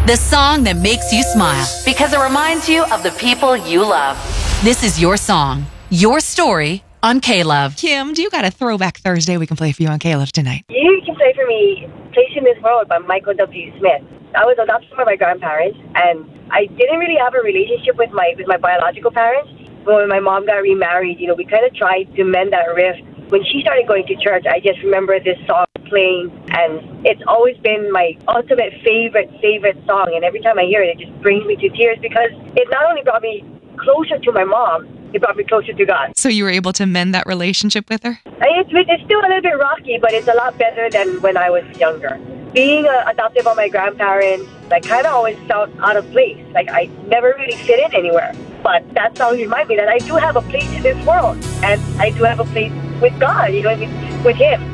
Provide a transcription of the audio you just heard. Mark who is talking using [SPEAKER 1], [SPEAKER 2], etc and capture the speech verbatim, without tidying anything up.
[SPEAKER 1] The song that makes you smile because it reminds you of the people you love. This is your song, your story on K-Love.
[SPEAKER 2] Kim, do you got a Throwback Thursday we can play for you on K-Love tonight?
[SPEAKER 3] You can play for me Place in This World by Michael W. Smith. I was adopted by my grandparents, and I didn't really have a relationship with my with my biological parents. But when my mom got remarried, you know, we kind of tried to mend that rift. When she started going to church, I just remember this song playing, and it's always been my ultimate favorite, favorite song. And every time I hear it, it just brings me to tears because it not only brought me closer to my mom, it brought me closer to God.
[SPEAKER 2] So you were able to mend that relationship with her?
[SPEAKER 3] I mean, it's, it's still a little bit rocky, but it's a lot better than when I was younger. Being uh, adopted by my grandparents, I kind of always felt out of place. Like I never really fit in anywhere. But that song reminds me that I do have a place in this world, and I do have a place with God, you know, with Him.